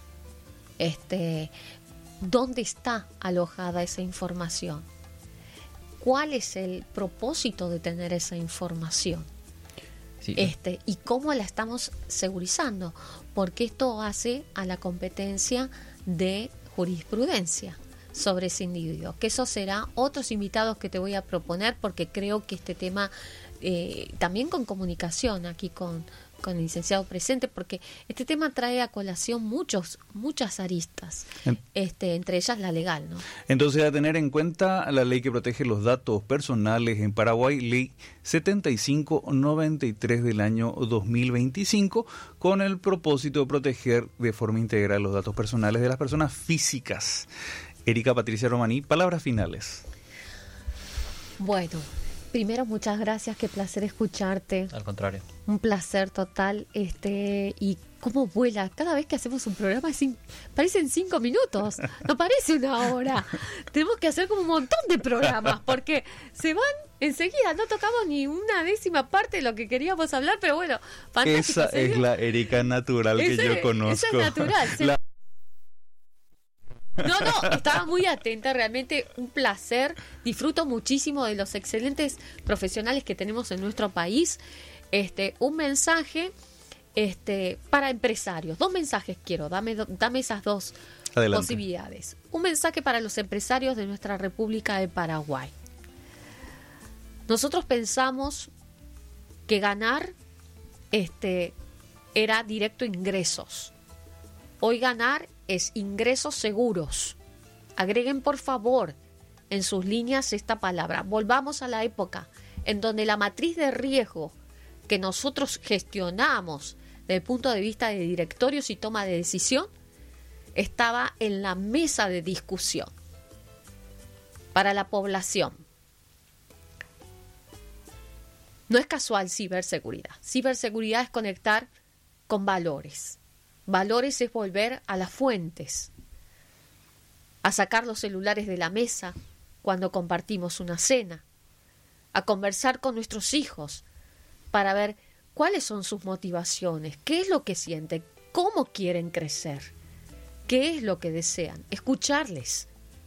¿Dónde está alojada esa información? ¿Cuál es el propósito de tener esa información? Sí. Y cómo la estamos segurizando, porque esto hace a la competencia de jurisprudencia sobre ese individuo, que eso será otros invitados que te voy a proponer, porque creo que este tema también con comunicación aquí con el licenciado presente, porque este tema trae a colación muchas aristas, entre ellas la legal, ¿no? Entonces, a tener en cuenta la ley que protege los datos personales en Paraguay, ley 7593 del año 2025, con el propósito de proteger de forma integral los datos personales de las personas físicas. Erika Patricia Romaní, palabras finales. Bueno, primero, muchas gracias, qué placer escucharte. Al contrario. Un placer total, y cómo vuela. Cada vez que hacemos un programa parecen 5 minutos, no parece una hora. Tenemos que hacer como un montón de programas, porque se van enseguida, no tocamos ni una décima parte de lo que queríamos hablar, pero bueno, fantástico. Esa es la Erika natural que yo conozco. Esa es natural. No, estaba muy atenta, realmente un placer, disfruto muchísimo de los excelentes profesionales que tenemos en nuestro país. Un mensaje para empresarios, 2 mensajes quiero, dame esas 2 Adelante. posibilidades. Un mensaje para los empresarios de nuestra República de Paraguay. Nosotros pensamos que ganar era directo ingresos. Hoy ganar es ingresos seguros. Agreguen por favor en sus líneas esta palabra. Volvamos a la época en donde la matriz de riesgo que nosotros gestionamos desde el punto de vista de directorios y toma de decisión estaba en la mesa de discusión para la población. No es casual ciberseguridad. Ciberseguridad es conectar con valores. Valores es volver a las fuentes, a sacar los celulares de la mesa cuando compartimos una cena, a conversar con nuestros hijos para ver cuáles son sus motivaciones, qué es lo que sienten, cómo quieren crecer, qué es lo que desean, escucharles.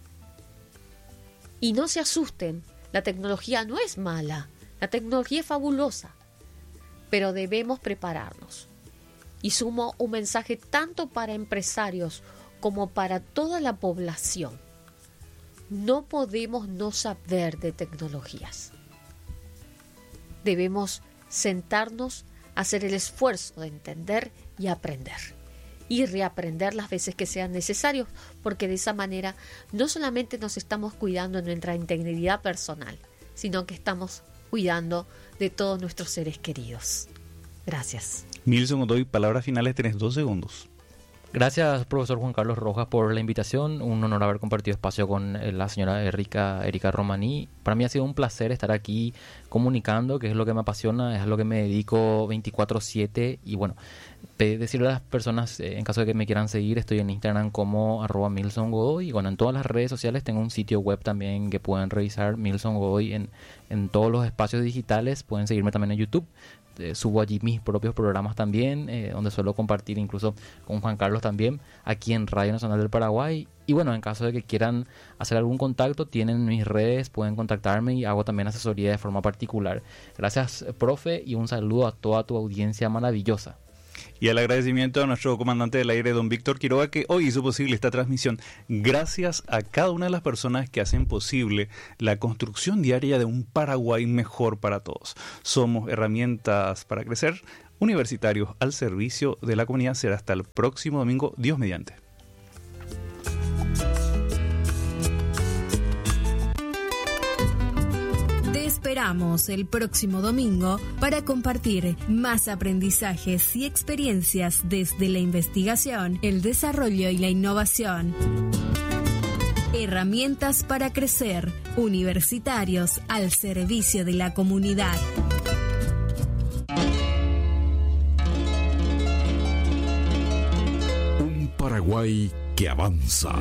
Y no se asusten, la tecnología no es mala, la tecnología es fabulosa, pero debemos prepararnos. Y sumo un mensaje tanto para empresarios como para toda la población. No podemos no saber de tecnologías. Debemos sentarnos, hacer el esfuerzo de entender y aprender. Y reaprender las veces que sean necesarios, porque de esa manera no solamente nos estamos cuidando de nuestra integridad personal, sino que estamos cuidando de todos nuestros seres queridos. Gracias. Milson Godoy, palabras finales, tenés 2 segundos. Gracias, profesor Juan Carlos Rojas, por la invitación. Un honor haber compartido espacio con la señora Erika Romaní. Para mí ha sido un placer estar aquí comunicando, que es lo que me apasiona, es a lo que me dedico 24/7. Y bueno, decirle a las personas, en caso de que me quieran seguir, estoy en Instagram como @MilsonGodoy. Y bueno, en todas las redes sociales tengo un sitio web también que pueden revisar, Milson Godoy, en todos los espacios digitales. Pueden seguirme también en YouTube. Subo allí mis propios programas también, donde suelo compartir incluso con Juan Carlos también, aquí en Radio Nacional del Paraguay. Y bueno, en caso de que quieran hacer algún contacto, tienen mis redes, pueden contactarme y hago también asesoría de forma particular. Gracias, profe, y un saludo a toda tu audiencia maravillosa. Y el agradecimiento a nuestro comandante del aire, don Víctor Quiroga, que hoy hizo posible esta transmisión. Gracias a cada una de las personas que hacen posible la construcción diaria de un Paraguay mejor para todos. Somos herramientas para crecer, universitarios al servicio de la comunidad. Será hasta el próximo domingo, Dios mediante. Esperamos el próximo domingo para compartir más aprendizajes y experiencias desde la investigación, el desarrollo y la innovación. Herramientas para crecer, universitarios al servicio de la comunidad. Un Paraguay que avanza.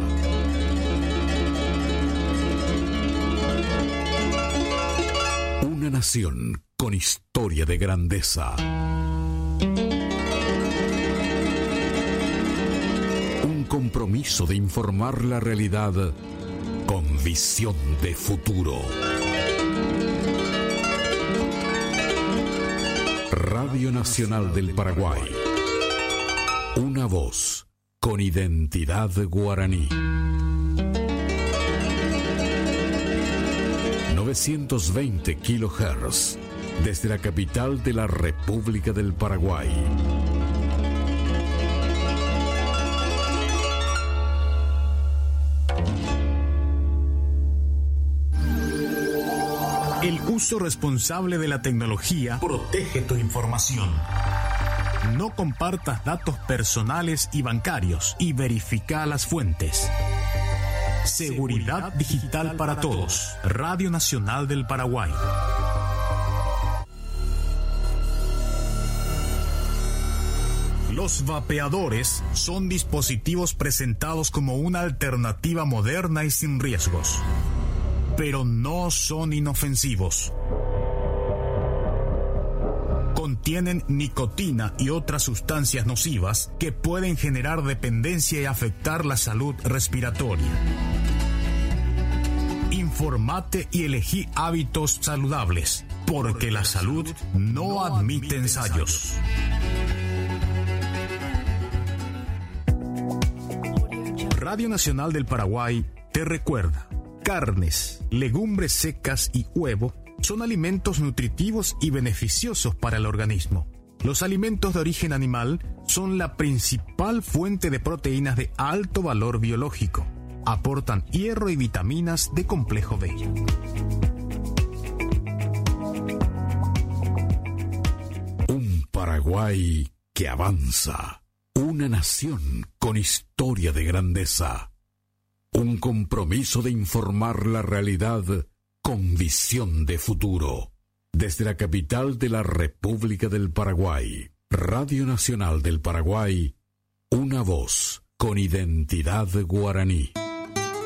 Una nación con historia de grandeza. Un compromiso de informar la realidad con visión de futuro. Radio Nacional del Paraguay. Una voz con identidad guaraní. 920 kHz desde la capital de la República del Paraguay. El uso responsable de la tecnología protege tu información. No compartas datos personales y bancarios y verifica las fuentes. Seguridad digital para todos. Radio Nacional del Paraguay. Los vapeadores son dispositivos presentados como una alternativa moderna y sin riesgos, pero no son inofensivos. Contienen nicotina y otras sustancias nocivas que pueden generar dependencia y afectar la salud respiratoria. Informate y elegí hábitos saludables, porque la salud no admite ensayos. Radio Nacional del Paraguay te recuerda: carnes, legumbres secas y huevo son alimentos nutritivos y beneficiosos para el organismo. Los alimentos de origen animal son la principal fuente de proteínas de alto valor biológico. Aportan hierro y vitaminas de complejo B. Un Paraguay que avanza. Una nación con historia de grandeza. Un compromiso de informar la realidad con visión de futuro. Desde la capital de la República del Paraguay, Radio Nacional del Paraguay, una voz con identidad guaraní.